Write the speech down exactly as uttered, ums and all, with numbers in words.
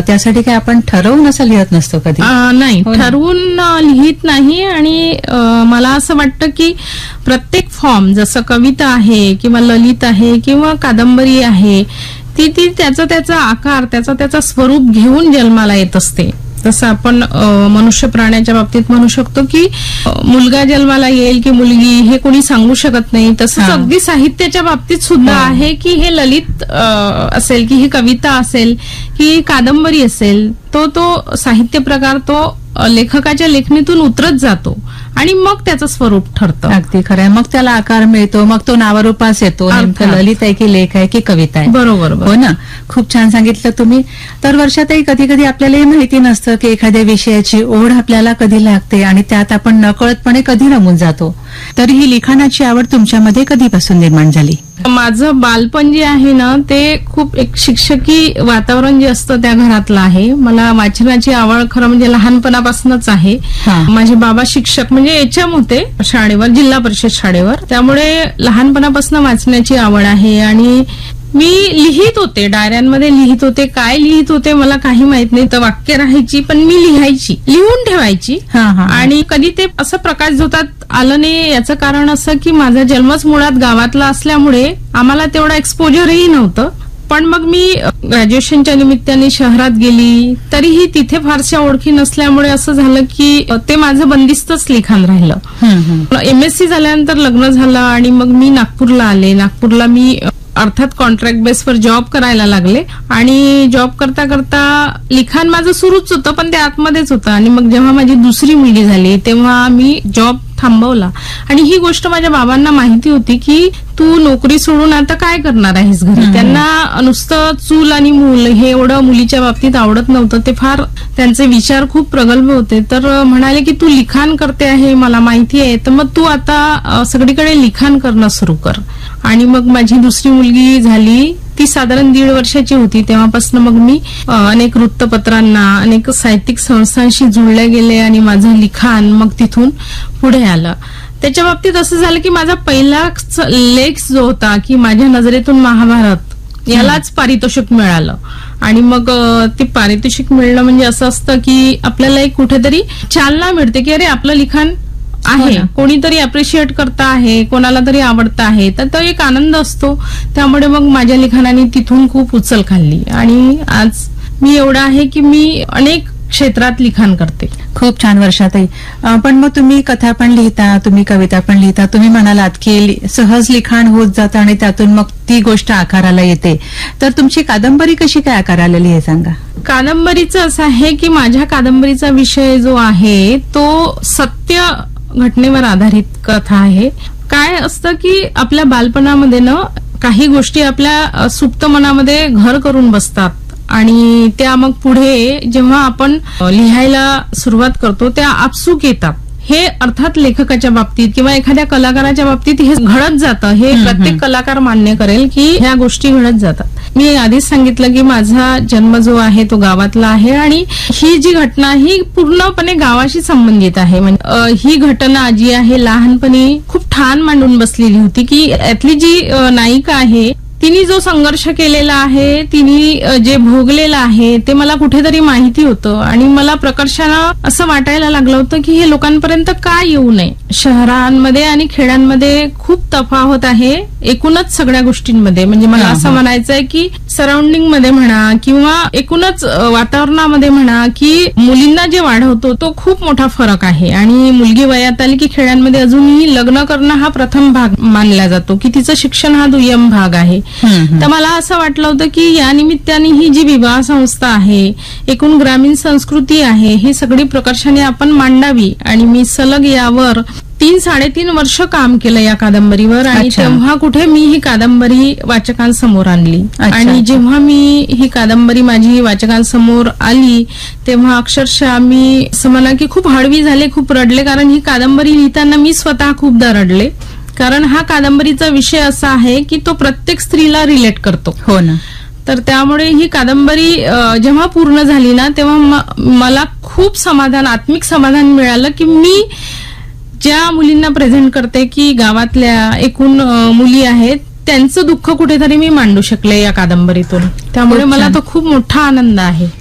त्यासाठी काय आपण ठरवून असं लिहित नसतो कधी? नाही, ठरवून लिहित नाही. आणि मला असं वाटतं की प्रत्येक फॉर्म, जसं कविता आहे किंवा ललित आहे किंवा कादंबरी आहे, ती ती त्याचा त्याचा आकार, त्याचा त्याचा स्वरूप घेऊन जन्माला येत असते. जसं आपण मनुष्य प्राण्याच्या बाबतीत म्हणू शकतो की मुलगा जन्माला येईल की मुलगी हे कोणी सांगू शकत नाही. तसंच अगदी साहित्याच्या बाबतीत सुद्धा आहे की हे ललित असेल की ही कविता असेल की कादंबरी असेल, तो तो साहित्य प्रकार तो लेखकाच्या लेखणीतून उतरत जातो आणि मग त्याचं स्वरूप ठरतं. अगदी खरं आहे. मग त्याला आकार मिळतो, मग तो नावारूपास येतो. नेमकं ललित आहे की लेख आहे की कविता आहे. बरोबर, हो ना. खूप छान सांगितलं तुम्ही. तर वर्षातही कधी कधी आपल्यालाही माहिती नसतं की एखाद्या विषयाची ओढ आपल्याला कधी लागते आणि त्यात आपण नकळतपणे कधी रमून जातो. तर ही लिखाणाची आवड तुमच्यामध्ये कधीपासून निर्माण झाली? माझं बालपण जे आहे ना, ते खूप एक शिक्षकी वातावरण जे असतं त्या घरातलं आहे. मला वाचनाची आवड खरं म्हणजे लहानपणापासूनच आहे. माझे बाबा शिक्षक म्हणजे एचएम होते शाळेवर, जिल्हा परिषद शाळेवर. त्यामुळे लहानपणापासून वाचण्याची आवड आहे. आणि मी लिहित होते, डायऱ्यांमध्ये लिहित होते. काय लिहित होते मला काही माहित नाही. तर वाक्य राहायची, पण मी लिहायची, लिहून ठेवायची. आणि कधी ते असं प्रकाशझोतात आलं नाही. याचं कारण असं की माझा जन्मच मुळात गावातला असल्यामुळे आम्हाला तेवढं एक्सपोजरही नव्हतं. पण मग मी ग्रॅज्युएशनच्या निमित्ताने शहरात गेली, तरीही तिथे फारशा ओळखी नसल्यामुळे असं झालं की ते माझं बंदिस्तच लिखाण राहिलं. एमएससी झाल्यानंतर लग्न झालं आणि मग मी नागपूरला आले. नागपूरला मी अर्थात कॉन्ट्रॅक्ट बेसवर जॉब करायला लागले आणि जॉब करता करता लिखाण माझं सुरूच होतं, पण ते आतमध्येच होतं. आणि मग जेव्हा माझी दुसरी मुलगी झाली तेव्हा मी जॉब थांबवला. आणि ही गोष्ट माझ्या बाबांना माहिती होती की तू नोकरी सोडून आता काय करणार आहेस घरी. त्यांना नुसतं चूल आणि मूल हे एवढं मुलीच्या बाबतीत आवडत नव्हतं. ते फार त्यांचे विचार खूप प्रगल्भ होते. तर म्हणाले की तू लिखाण करते आहे, मला माहिती आहे, तर मग तू आता सगळीकडे लिखाण करणं सुरू कर. आणि मग माझी दुसरी मुलगी झाली, ती साधारण दीड वर्षाची होती. तेव्हापासून मग मी अनेक वृत्तपत्रांना, अनेक साहित्यिक संस्थांशी जुळले गेले आणि माझं लिखाण मग तिथून पुढे आलं. त्याच्या बाबतीत असं झालं की माझा पहिला लेख जो होता की माझ्या नजरेतून महाभारत, यालाच पारितोषिक मिळालं. आणि मग ते पारितोषिक मिळणं म्हणजे असं असतं की आपल्याला एक कुठेतरी चालना मिळते की अरे आपलं लिखाण आहे, कोणीतरी अप्रिशिएट करता आहे, कोणाला तरी आवडत आहे, तर तो एक आनंद असतो. त्यामुळे मग माझ्या लिखाणाने तिथून खूप उचल खाल्ली आणि आज मी एवढं आहे की मी अनेक क्षेत्रात लिखाण करते. खूप छान वर्षातही. पण मग तुम्ही कथा पण लिहिता, तुम्ही कविता पण लिहिता. तुम्ही म्हणालात की सहज लिखाण होत जातं आणि त्यातून मग ती गोष्ट आकाराला येते. तर तुमची कादंबरी कशी काय आकाराला लिहि सांगा? कादंबरीचं असं आहे की माझ्या कादंबरीचा विषय जो आहे तो सत्य घटनेवर आधारित कथा आहे. काय असतं की आपल्या बालपणामध्ये ना काही गोष्टी आपल्या सुप्त मनामध्ये घर करून बसतात आणि त्या मग पुढे जेव्हा आपण लिहायला सुरुवात करतो त्या आपसूक येतात. हे अर्थात लेखकाच्या बाबतीत किंवा एखाद्या कलाकाराच्या बाबतीत हे घडत जातं. हे प्रत्येक कलाकार मान्य करेल की ह्या गोष्टी घडत जातात. मी आधीच सांगितलं की माझा जन्म जो आहे तो गावातला आहे आणि ही जी घटना ही पूर्णपणे गावाशी संबंधित आहे. म्हणजे ही घटना जी आहे लहानपणी खूप ठाण मांडून बसलेली होती की यातली जी नायिका आहे तिने जो संघर्ष केलेला आहे, तिने जे भोगलेलं आहे ते मला कुठेतरी माहिती होतं. आणि मला प्रकर्षानं असं वाटायला लागलं होतं की हे लोकांपर्यंत का येऊ नये. शहरांमध्ये आणि खेड्यांमध्ये खूप तफावत आहे एकूणच सगळ्या गोष्टींमध्ये. म्हणजे मला असं म्हणायचंय की सराउंडिंग मध्ये म्हणा किंवा एकूणच वातावरणामध्ये म्हणा की मुलींना जे वाढवतो तो खूप मोठा फरक आहे. आणि मुलगी वयात आली की खेड्यांमध्ये अजूनही लग्न करणं हा प्रथम भाग मानला जातो की तिचं शिक्षण हा दुय्यम भाग आहे. तर मला असं वाटलं होतं की या निमित्ताने ही जी विवाह संस्था आहे, एकूण ग्रामीण संस्कृती आहे, ही सगळी प्रकर्षाने आपण मांडावी. आणि मी सलग यावर तीन साडेतीन वर्ष काम केलं या कादंबरीवर. आणि तेव्हा कुठे मी ही कादंबरी वाचकांसमोर आणली. आणि जेव्हा मी ही कादंबरी माझी वाचकांसमोर आली तेव्हा अक्षरशः मी असं म्हणा की खूप हळवी झाले, खूप रडले. कारण ही कादंबरी लिहिताना मी स्वतः खूपदा रडले. कारण हा कादंबरीचा विषय असा आहे की तो प्रत्येक स्त्रीला रिलेट करतो. हो ना. तर त्यामुळे ही कादंबरी जेव्हा पूर्ण झाली ना तेव्हा मला खूप समाधान, आत्मिक समाधान मिळालं की मी ज्या मुलींना प्रेझेंट करते की गावातल्या एकूण मुली आहेत त्यांचं दुःख कुठेतरी मी मांडू शकले या कादंबरीतून. त्यामुळे मला तो खूप मोठा आनंद आहे.